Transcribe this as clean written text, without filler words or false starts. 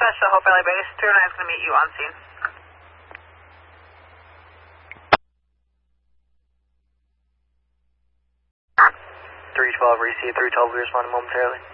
Dispatch to Hope Valley Base. 209 is going to meet you on scene. 312, receive 312, we respond momentarily.